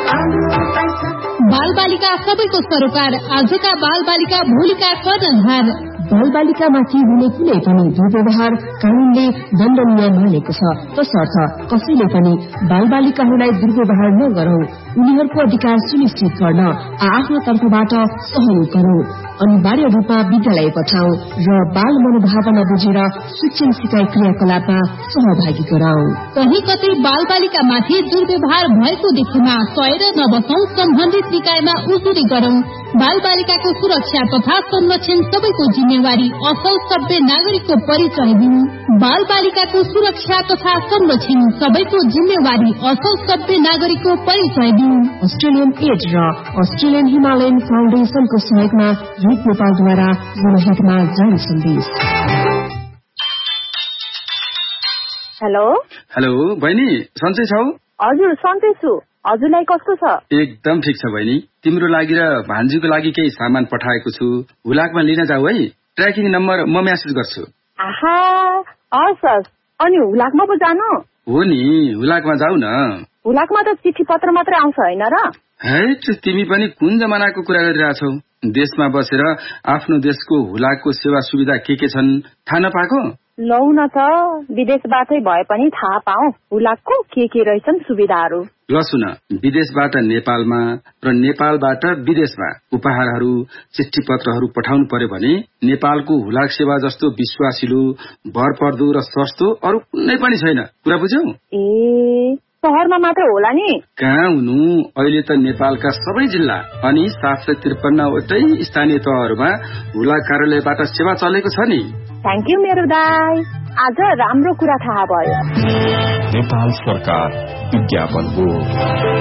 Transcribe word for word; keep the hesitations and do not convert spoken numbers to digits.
बाल बालिका सबैको सरोकार, आजका बाल बालिका भोलिका कर्णधार। बाल बालिकामाथि हुने कुनै पनि दुर्व्यवहार कानूनले दण्डनीय मानेको छ। तसर्थ कसैले पनि बाल बालिकाहरूलाई दुर्व्यवहार नगरौं, उनीहरूको अधिकार सुनिश्चित गर्न आफ्नो तर्फबाट सहयोग गरौं, अनिवार्य रूपमा विद्यालय पठाउँ र बाल मनोभावना बुझेर शिक्षण सिकाइ क्रियाकलापमा सहभागी गराउँ। कही कतै बाल बालिकामाथि दुर्व्यवहार भएको देखेमा सहेर नबसौं, सम्बन्धित निकायमा उजुरी गरौं। बाल बालिकाको सुरक्षा तथा संरक्षण सबैको जिम्मेवारी, असल सभ्य नागरिकको परिचय दिनु। बाल बालिकाको सुरक्षा तथा संरक्षण सबैको जिम्मेवारी, असल सभ्य नागरिकको परिचय दिनु। अस्ट्रेलियन एड र अस्ट्रेलियन हिमालयन फाउन्डेशनको सहयोगमा युथ नेपालद्वारा जनहितमा जारी सन्देश। हेलो हेलो बहिनी, सन्चै छौ? हजुर सन्चै छु। हजुरलाई कस्तो छ? एकदम ठिक छ बहिनी। तिम्रो लागि र भान्जीको लागि केही सामान पठाएको छु, हुलाकमा लिन जाऊ है। ट्र्याकिङ नम्बर म म्यासेज गर्छु। आहा, हस् हस्। अनि हुलाकमा पो जानु? हो नि, हुलाकमा जाऊ न। हुलाकमा त चिठी पत्र मात्रै आउँछ होइन र? हैट, तिमी पनि कुन जमानाको कुरा गरिरहेछौ? देशमा बसेर आफ्नो देशको हुलाकको सेवा सुविधा के के छन् थाहा नपाएको? लौ न त, विदेशबाटै भए पनि थाहा पाऊ हुलाकको के के रहेछन् सुविधाहरू। ल सुन, विदेशबाट नेपालमा र नेपालबाट विदेशमा उपहारहरू, चिठी पत्रहरू पठाउनु पर्यो भने नेपालको हुलाक सेवा जस्तो विश्वासिलो, भरपर्दो र सस्तो अरू कुनै पनि छैन। कुरा बुझ्यौ? ए, शहरमा मात्र होला नि? कहाँ हुनु, अहिले त नेपालका सबै जिल्ला अनि सात सय त्रिपन्न वटै स्थानीय तहहरूमा हुलाक कार्यालयबाट सेवा चलेको छ नि। थ्याङ्क यू मेरो दाई, आज राम्रो कुरा थाहा भयो। नेपाल सरकार विज्ञापन हो।